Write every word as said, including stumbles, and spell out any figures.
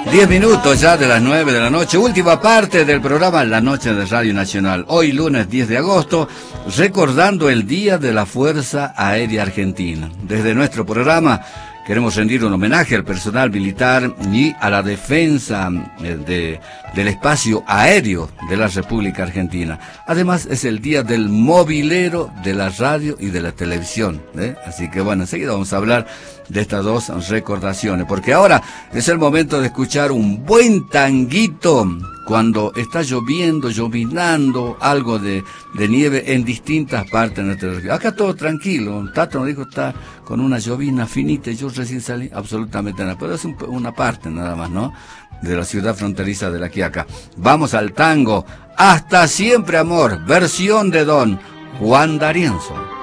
Diez minutos ya de las nueve de la noche, última parte del programa La Noche de Radio Nacional. Hoy lunes diez de agosto, recordando el Día de la Fuerza Aérea Argentina. Desde nuestro programa queremos rendir un homenaje al personal militar y a la defensa de, del espacio aéreo de la República Argentina. Además es el Día del Movilero de la Radio y de la Televisión, ¿eh? Así que bueno, enseguida vamos a hablar de estas dos recordaciones, porque ahora es el momento de escuchar un buen tanguito cuando está lloviendo, llovinando, algo de, de nieve en distintas partes de nuestra región. Acá todo tranquilo, Tato nos dijo está con una llovina finita y yo recién salí, absolutamente nada, pero es un, una parte nada más, ¿no?, de la ciudad fronteriza de La Quiaca. Vamos al tango, Hasta Siempre Amor, versión de don Juan D'Arienzo.